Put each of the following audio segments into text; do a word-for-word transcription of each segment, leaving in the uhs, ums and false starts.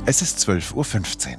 Es ist zwölf Uhr fünfzehn.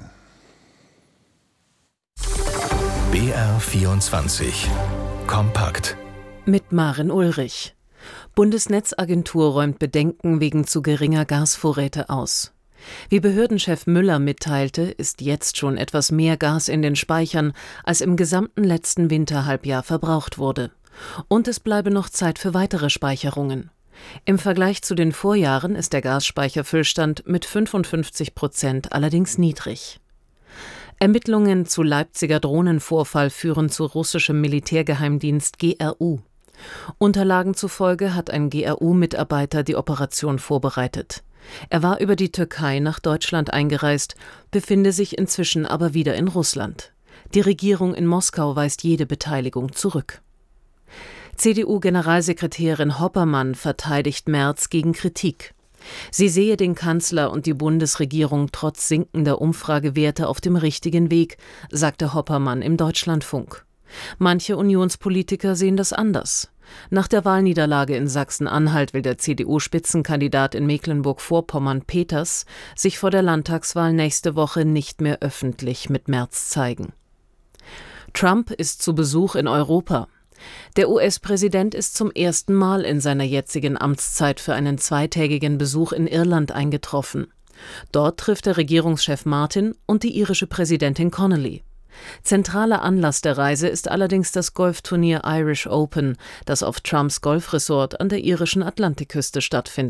B R vierundzwanzig Kompakt mit Maren Ulrich. Bundesnetzagentur räumt Bedenken wegen zu geringer Gasvorräte aus. Wie Behördenchef Müller mitteilte, ist jetzt schon etwas mehr Gas in den Speichern, als im gesamten letzten Winterhalbjahr verbraucht wurde. Und es bleibe noch Zeit für weitere Speicherungen. Im Vergleich zu den Vorjahren ist der Gasspeicherfüllstand mit fünfundfünfzig Prozent allerdings niedrig. Ermittlungen zu Leipziger Drohnenvorfall führen zu russischem Militärgeheimdienst G R U. Unterlagen zufolge hat ein G R U-Mitarbeiter die Operation vorbereitet. Er war über die Türkei nach Deutschland eingereist, befinde sich inzwischen aber wieder in Russland. Die Regierung in Moskau weist jede Beteiligung zurück. C D U-Generalsekretärin Hoppermann verteidigt Merz gegen Kritik. Sie sehe den Kanzler und die Bundesregierung trotz sinkender Umfragewerte auf dem richtigen Weg, sagte Hoppermann im Deutschlandfunk. Manche Unionspolitiker sehen das anders. Nach der Wahlniederlage in Sachsen-Anhalt will der C D U-Spitzenkandidat in Mecklenburg-Vorpommern Peters sich vor der Landtagswahl nächste Woche nicht mehr öffentlich mit Merz zeigen. Trump ist zu Besuch in Europa. Der U S-Präsident ist zum ersten Mal in seiner jetzigen Amtszeit für einen zweitägigen Besuch in Irland eingetroffen. Dort trifft der Regierungschef Martin und die irische Präsidentin Connolly. Zentraler Anlass der Reise ist allerdings das Golfturnier Irish Open, das auf Trumps Golfresort an der irischen Atlantikküste stattfindet.